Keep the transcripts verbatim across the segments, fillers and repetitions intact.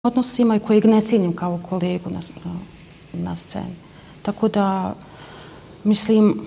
odnosima i kojeg ne cijenim kao kolegu na, na sceni. Tako da, mislim,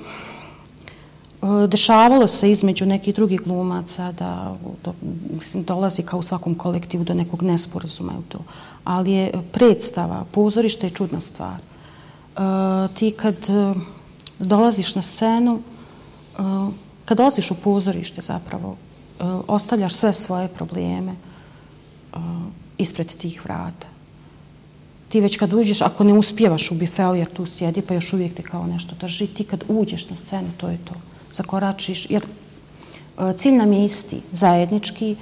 dešavalo se između nekih drugih glumaca da, do, mislim, dolazi kao u svakom kolektivu do nekog nesporazuma u to. Ali je predstava, pozorište je čudna stvar. E, ti kad dolaziš na scenu, e, kad dolaziš u pozorište zapravo, e, ostavljaš sve svoje probleme e, ispred tih vrata. Ti već kad uđeš, ako ne uspijevaš u bifeu jer tu sjedi pa još uvijek te kao nešto drži, ti kad uđeš na scenu, to je to. Zakoračiš, jer cilj nam je isti, zajednički,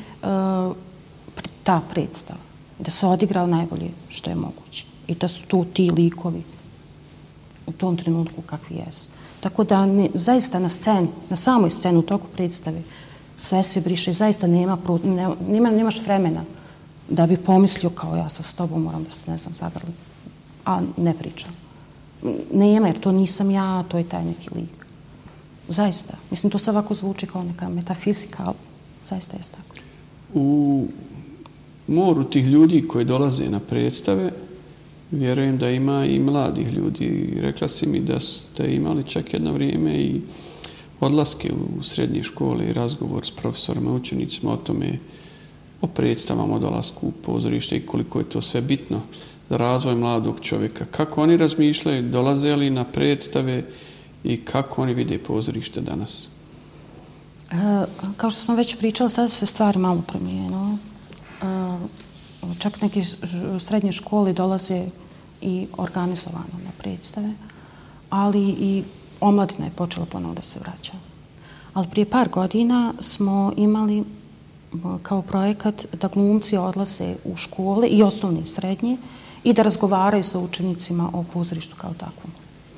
ta predstava. Da se odigrao najbolje što je moguće. I da su tu ti likovi u tom trenutku kakvi jesu. Tako da ne, zaista na sceni, na samoj sceni u toku predstave sve se briše, zaista nema, nema, nemaš vremena da bi pomislio kao ja sa s tobom moram da se, ne znam, zagrlim. A ne pričam. Nema, jer to nisam ja, to je taj neki lik. Zaista. Mislim, to se ovako zvuči kao neka metafizika, ali zaista je tako. U moru tih ljudi koji dolaze na predstave, vjerujem da ima i mladih ljudi. Rekla si mi da ste imali čak jedno vrijeme i odlaske u srednje škole i razgovor s profesorima, učenicima o tome, o predstavama, o dolasku u pozorište i koliko je to sve bitno za razvoj mladog čovjeka. Kako oni razmišljaju, dolaze li na predstave i kako oni vide pozorište danas? E, kao što smo već pričali, sada se stvari malo promijenilo. E, čak neke srednje škole dolaze i organizovano na predstave, ali i omladina je počela ponovo da se vraća. Ali prije par godina smo imali kao projekat da glumci odlaze u škole i osnovne i srednje i da razgovaraju sa učenicima o pozorištu kao takvom.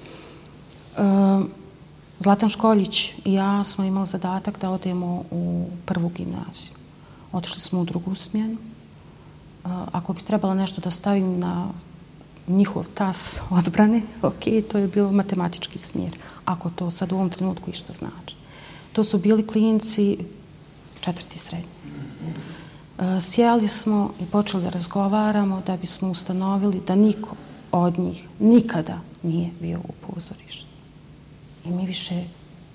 Zlatan Školjić i ja smo imali zadatak da odemo u prvu gimnaziju. Otišli smo u drugu smjenu. Ako bi trebalo nešto da stavim na njihov tas odbrane, ok, to je bilo matematički smjer. Ako to sad u ovom trenutku išta znači. To su bili klinci četvrti srednji. Sjeli smo i počeli da razgovaramo da bismo ustanovili da niko od njih nikada nije bio u pozorištu. I mi više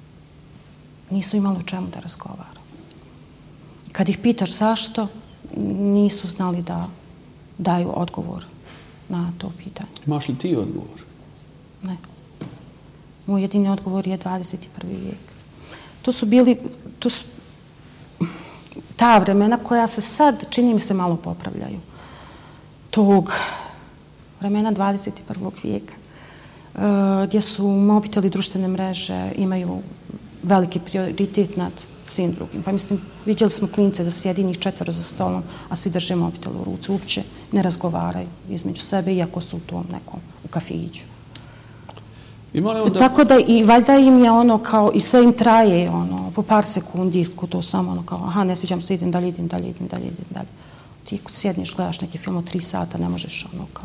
nisu imali o čemu da razgovaramo. Kad ih pitaš zašto, nisu znali da daju odgovor na to pitanje. Imaš li ti odgovor? Ne. Moj jedini odgovor je dvadeset prvi vijek. To su bili... To su ta vremena koja se sad, čini mi se, malo popravljaju. Tog vremena dvadeset prvog vijeka, gdje su mobiteli, društvene mreže, imaju veliki prioritet nad svim drugim. Pa mislim, vidjeli smo klince da sjedi njih četvero za stolom, a svi drže mobitel u ruci. Uopće ne razgovaraju između sebe, iako su u tom nekom, u kafiću. Onda... Tako da i valjda im je ono kao, i sve im traje ono, po par sekundi, to samo ono kao, aha, ne sviđam se, idem dalje, idem dalje, idem dalje, idem dalje. Ti sjedniš, gledaš neki film od tri sata, ne možeš ono kao,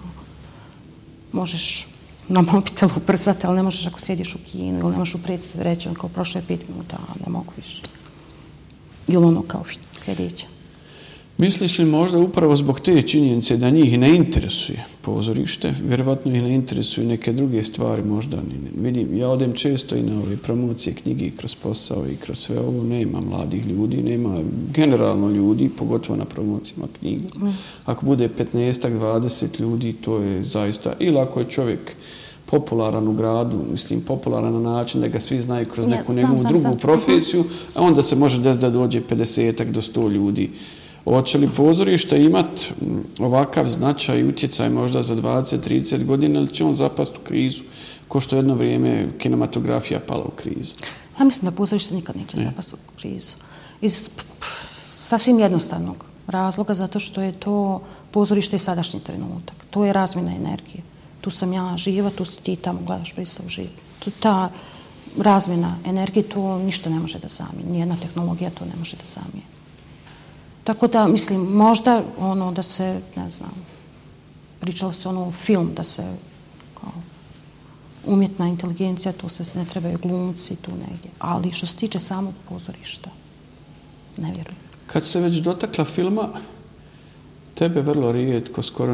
možeš na mobitelu ubrzati, ali ne možeš ako sjediš u kinu ili ne možeš u predstavi reći, ono kao, prošlo je pet minuta, a ne mogu više. Ili ono kao sljedeća. Misliš li možda upravo zbog te činjenice da njih ne interesuje pozorište, vjerovatno ih ne interesuju neke druge stvari, možda ne, vidim, ja odem često i na ove promocije knjige kroz posao i kroz sve ovo, nema mladih ljudi, nema generalno ljudi, pogotovo na promocijama knjiga. Mm. Ako bude petnaest dvadeset ljudi, to je zaista, ili ako je čovjek popularan u gradu, mislim, popularan na način da ga svi znaju kroz neku ja, njegovu drugu sam. profesiju, a onda se može desiti da dođe pedeset do sto ljudi. Hoće li pozorište imati ovakav značaj i utjecaj možda za dvadeset trideset godina ili će on zapasti u krizu, ko što jedno vrijeme kinematografija pala u krizu? Ja mislim da pozorište nikad neće ne. zapasti u krizu. Iz sasvim jednostavnog razloga, zato što je to pozorište i sadašnji trenutak. To je razmjena energije. Tu sam ja živa, tu si ti tamo gledaš predstavu živi. Tu ta razmjena energije, to ništa ne može da zamijeni. Nijedna tehnologija to ne može da zamijeni. Tako da, mislim, možda ono da se, ne znam, pričalo se ono film, da se kao umjetna inteligencija, tu se ne trebaju glumci, tu negdje. Ali što se tiče samog pozorišta, ne vjerujem. Kad se već dotakla filma, Tebe vrlo rijetko, skoro